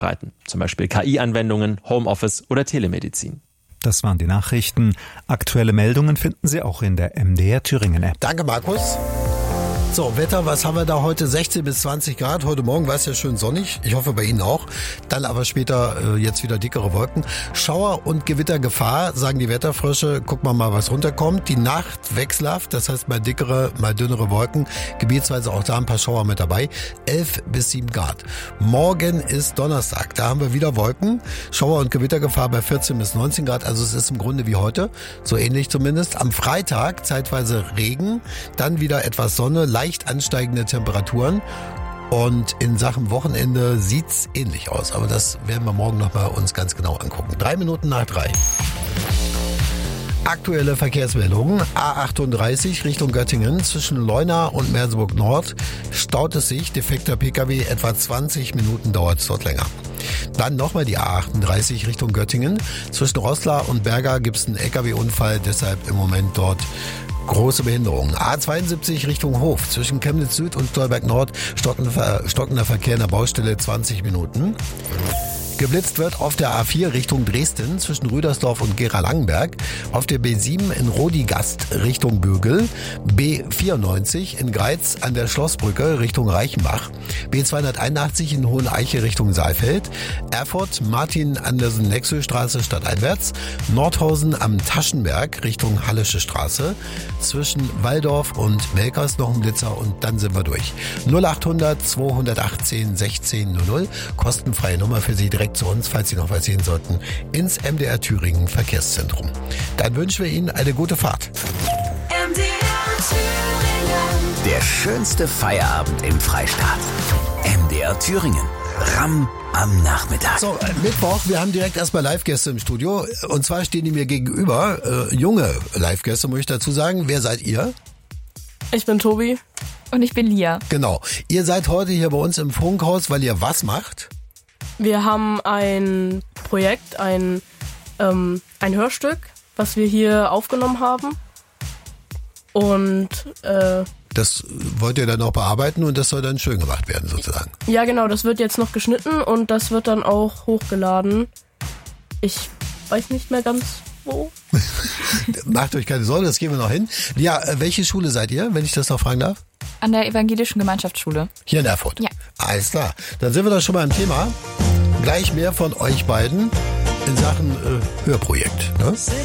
breiten. Zum Beispiel KI-Anwendungen, Homeoffice oder Telemedizin. Das waren die Nachrichten. Aktuelle Meldungen finden Sie auch in der MDR Thüringen App. Danke, Markus. So, Wetter, was haben wir da heute? 16 bis 20 Grad. Heute Morgen war es ja schön sonnig. Ich hoffe bei Ihnen auch. Dann aber später jetzt wieder dickere Wolken. Schauer- und Gewittergefahr, sagen die Wetterfrösche. Gucken wir mal, was runterkommt. Die Nacht wechselhaft, das heißt mal dickere, mal dünnere Wolken. Gebietsweise auch da ein paar Schauer mit dabei. 11 bis 7 Grad. Morgen ist Donnerstag. Da haben wir wieder Wolken. Schauer- und Gewittergefahr bei 14 bis 19 Grad. Also es ist im Grunde wie heute. So ähnlich zumindest. Am Freitag zeitweise Regen. Dann wieder etwas Sonne. Leicht ansteigende Temperaturen und in Sachen Wochenende sieht's ähnlich aus. Aber das werden wir morgen nochmal uns ganz genau angucken. 3 Minuten nach 3. Aktuelle Verkehrsmeldungen. A38 Richtung Göttingen zwischen Leuna und Merseburg Nord staut es sich. Defekter Pkw, etwa 20 Minuten dauert es dort länger. Dann nochmal die A38 Richtung Göttingen. Zwischen Roßla und Berga gibt es einen Lkw-Unfall, deshalb im Moment dort große Behinderungen. A72 Richtung Hof. Zwischen Chemnitz Süd und Stolberg Nord stockender Verkehr in der Baustelle 20 Minuten. Geblitzt wird auf der A4 Richtung Dresden zwischen Rüdersdorf und Gera-Langenberg, auf der B7 in Rodigast Richtung Bürgel, B94 in Greiz an der Schlossbrücke Richtung Reichenbach, B281 in Hoheneiche Richtung Saalfeld, Erfurt Martin-Andersen-Nexö-Straße stadteinwärts, Nordhausen am Taschenberg Richtung Hallische Straße, zwischen Walldorf und Melkers noch ein Blitzer und dann sind wir durch. 0800 218 1600, kostenfreie Nummer für Sie direkt zu uns, falls Sie noch was sehen sollten, ins MDR Thüringen Verkehrszentrum. Dann wünschen wir Ihnen eine gute Fahrt. MDR Thüringen. Der schönste Feierabend im Freistaat. MDR Thüringen. Ramm am Nachmittag. So, Mittwoch, wir haben direkt erstmal Live-Gäste im Studio. Und zwar stehen die mir gegenüber. Junge Live-Gäste, muss ich dazu sagen. Wer seid ihr? Ich bin Tobi. Und ich bin Lia. Genau. Ihr seid heute hier bei uns im Funkhaus, weil ihr was macht? Wir haben ein Projekt, ein Hörstück, was wir hier aufgenommen haben. Und das wollt ihr dann auch bearbeiten und das soll dann schön gemacht werden sozusagen. Ja, genau, das wird jetzt noch geschnitten und das wird dann auch hochgeladen. Ich weiß nicht mehr ganz wo. Macht euch keine Sorge, das gehen wir noch hin. Ja, welche Schule seid ihr, wenn ich das noch fragen darf? An der Evangelischen Gemeinschaftsschule. Hier in Erfurt? Ja. Alles klar. Dann sind wir doch schon mal im Thema. Gleich mehr von euch beiden in Sachen Hörprojekt. Ne?